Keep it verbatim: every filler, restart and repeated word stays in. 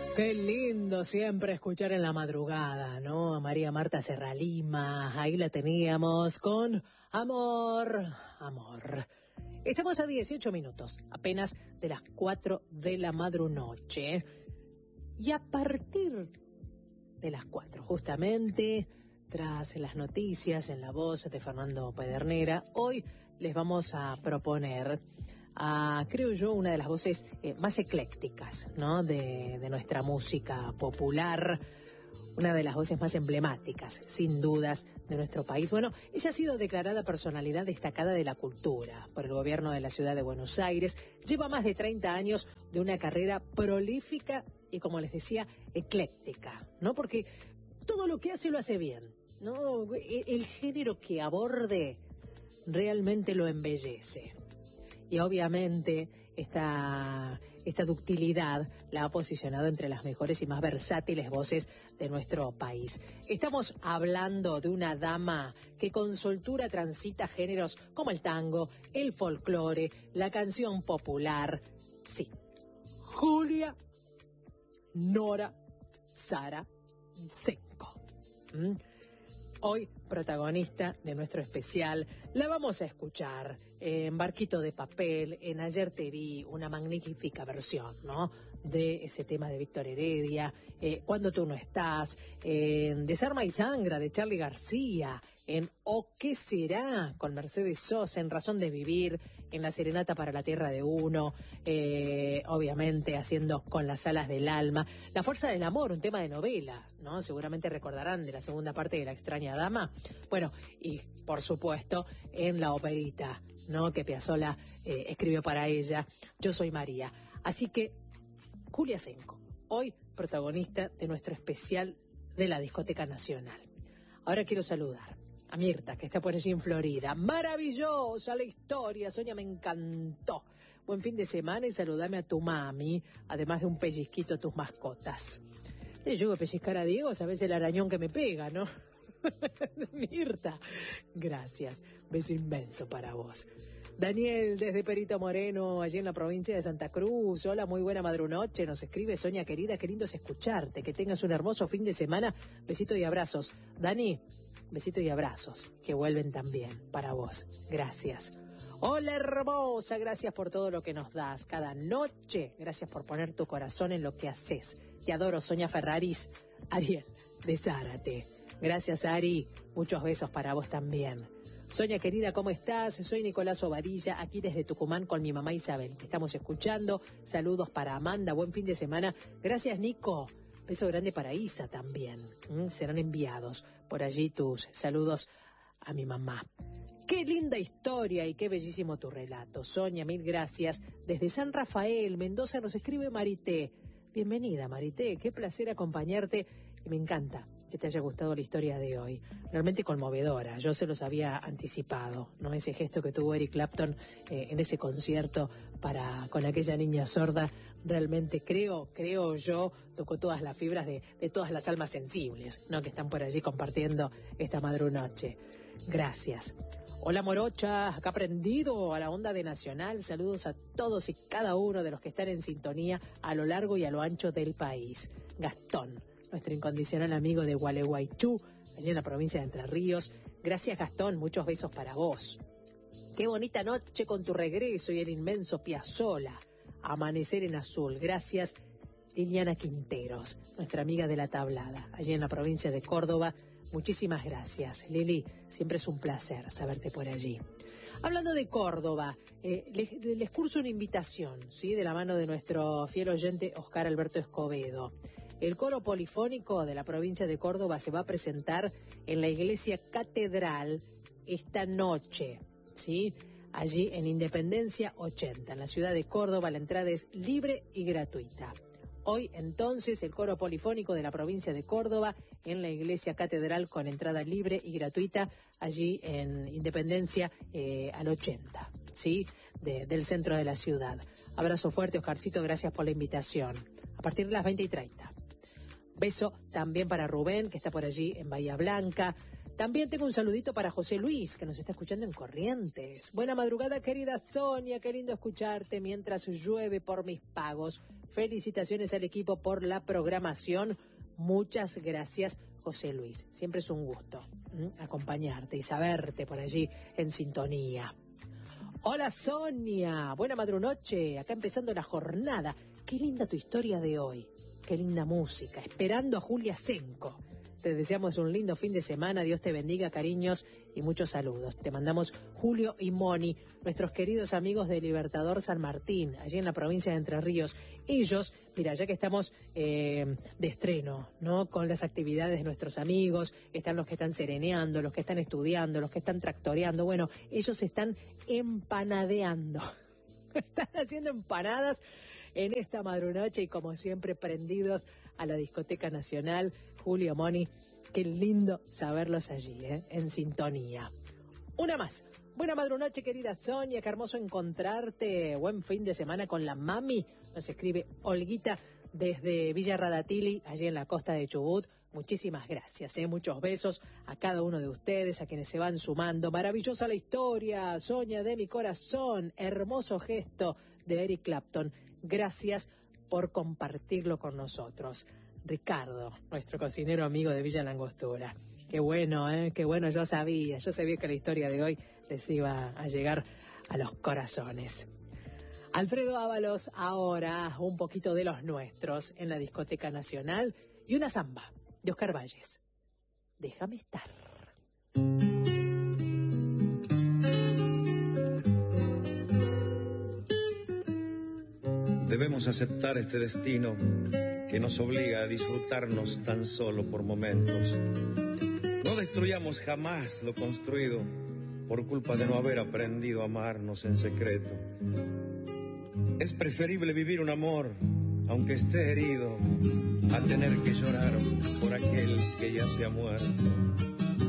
Qué lindo siempre escuchar en la madrugada, ¿no? A María Marta Serralima, ahí la teníamos con Amor, Amor. Estamos a dieciocho minutos, apenas de las cuatro de la madrunoche. Y a partir de las cuatro, justamente, tras las noticias en la voz de Fernando Pedernera, hoy les vamos a proponer a, creo yo, una de las voces eh, más eclécticas, ¿no? de, de nuestra música popular, una de las voces más emblemáticas, sin dudas, de nuestro país. Bueno, ella ha sido declarada personalidad destacada de la cultura por el gobierno de la ciudad de Buenos Aires, lleva más de treinta años de una carrera prolífica y, como les decía, ecléctica, ¿no? Porque todo lo que hace lo hace bien, ¿no? El, el género que aborde realmente lo embellece. Y obviamente esta, esta ductilidad la ha posicionado entre las mejores y más versátiles voces de nuestro país. Estamos hablando de una dama que con soltura transita géneros como el tango, el folclore, la canción popular. Sí, Julia Nora Sarasenko. ¿Mm? Hoy, protagonista de nuestro especial, la vamos a escuchar en Barquito de Papel, en Ayer te vi, una magnífica versión, ¿no?, de ese tema de Víctor Heredia, eh, Cuando tú no estás, en Desarma y Sangra de Charly García, en O qué será con Mercedes Sosa, en Razón de Vivir, en La Serenata para la Tierra de Uno, eh, obviamente haciendo Con las alas del alma, La Fuerza del Amor, un tema de novela, ¿no? Seguramente recordarán de la segunda parte de La extraña dama. Bueno, y por supuesto en la operita, ¿no?, que Piazzolla eh, escribió para ella, Yo soy María. Así que Julia Senko, hoy protagonista de nuestro especial de la Discoteca Nacional. Ahora quiero saludar a Mirta, que está por allí en Florida. Maravillosa la historia, Sonia, me encantó. Buen fin de semana y saludame a tu mami, además de un pellizquito a tus mascotas. Le llego a pellizcar a Diego, sabes el arañón que me pega, ¿no? Mirta, gracias. Beso inmenso para vos. Daniel, desde Perito Moreno, allí en la provincia de Santa Cruz. Hola, muy buena madrunoche. Nos escribe Sonia, querida, qué lindo es escucharte. Que tengas un hermoso fin de semana. Besito y abrazos. Dani, besito y abrazos, que vuelven también para vos. Gracias. Hola, hermosa, gracias por todo lo que nos das cada noche. Gracias por poner tu corazón en lo que haces. Te adoro, Sonia Ferraris. Ariel, de Zárate. Gracias, Ari. Muchos besos para vos también. Sonia, querida, ¿cómo estás? Soy Nicolás Obadilla, aquí desde Tucumán con mi mamá Isabel. Te estamos escuchando. Saludos para Amanda. Buen fin de semana. Gracias, Nico. Beso grande para Isa también. ¿Mm? Serán enviados por allí tus saludos a mi mamá. Qué linda historia y qué bellísimo tu relato. Sonia, mil gracias. Desde San Rafael, Mendoza, nos escribe Marité. Bienvenida, Marité. Qué placer acompañarte. Y me encanta que te haya gustado la historia de hoy. Realmente conmovedora. Yo se los había anticipado, ¿no? Ese gesto que tuvo Eric Clapton eh, en ese concierto para con aquella niña sorda, realmente creo, creo yo, tocó todas las fibras de, de todas las almas sensibles, ¿no?, que están por allí compartiendo esta madrunoche. Gracias. Hola, morocha, acá prendido a la onda de Nacional. Saludos a todos y cada uno de los que están en sintonía a lo largo y a lo ancho del país. Gastón, nuestro incondicional amigo de Gualeguaychú, allí en la provincia de Entre Ríos. Gracias, Gastón, muchos besos para vos. Qué bonita noche con tu regreso y el inmenso Piazzolla. Amanecer en azul. Gracias, Liliana Quinteros, nuestra amiga de la tablada, allí en la provincia de Córdoba. Muchísimas gracias, Lili. Siempre es un placer saberte por allí. Hablando de Córdoba, eh, les, les curso una invitación, ¿sí?, de la mano de nuestro fiel oyente Oscar Alberto Escobedo. El coro polifónico de la provincia de Córdoba se va a presentar en la iglesia Catedral esta noche, ¿sí?, allí en Independencia ochenta, en la ciudad de Córdoba. La entrada es libre y gratuita. Hoy, entonces, el coro polifónico de la provincia de Córdoba en la iglesia Catedral con entrada libre y gratuita allí en Independencia eh, al ochenta, ¿sí?, de, del centro de la ciudad. Abrazo fuerte, Oscarcito, gracias por la invitación. A partir de las veinte y treinta. Beso también para Rubén, que está por allí en Bahía Blanca. También tengo un saludito para José Luis, que nos está escuchando en Corrientes. Buena madrugada, querida Sonia, qué lindo escucharte mientras llueve por mis pagos. Felicitaciones al equipo por la programación. Muchas gracias, José Luis. Siempre es un gusto ¿m? acompañarte y saberte por allí en sintonía. Hola Sonia, buena madrunoche, acá empezando la jornada. Qué linda tu historia de hoy, qué linda música, esperando a Julia Senco. Te deseamos un lindo fin de semana, Dios te bendiga, cariños y muchos saludos. Te mandamos Julio y Moni, nuestros queridos amigos de Libertador San Martín, allí en la provincia de Entre Ríos. Ellos, mira, ya que estamos eh, de estreno, ¿no? Con las actividades de nuestros amigos, están los que están sereneando, los que están estudiando, los que están tractoreando. Bueno, ellos están empanadeando, están haciendo empanadas en esta madrunoche y como siempre prendidos a la Discoteca Nacional. Julio, Moni, qué lindo saberlos allí, ¿eh? En sintonía. Una más. Buena madrunoche, querida Sonia, qué hermoso encontrarte. Buen fin de semana con la mami. Nos escribe Olguita desde Villa Radatili, allí en la costa de Chubut. Muchísimas gracias, ¿eh? Muchos besos a cada uno de ustedes, a quienes se van sumando. Maravillosa la historia, Sonia de mi corazón. Hermoso gesto de Eric Clapton. Gracias por compartirlo con nosotros. Ricardo, nuestro cocinero amigo de Villa Langostura. Qué bueno, ¿eh? Qué bueno, yo sabía, yo sabía que la historia de hoy les iba a llegar a los corazones. Alfredo Ábalos, ahora un poquito de los nuestros en la Discoteca Nacional y una samba de Oscar Valles. Déjame estar. Debemos aceptar este destino que nos obliga a disfrutarnos tan solo por momentos. No destruyamos jamás lo construido por culpa de no haber aprendido a amarnos en secreto. Es preferible vivir un amor, aunque esté herido, a tener que llorar por aquel que ya se ha muerto.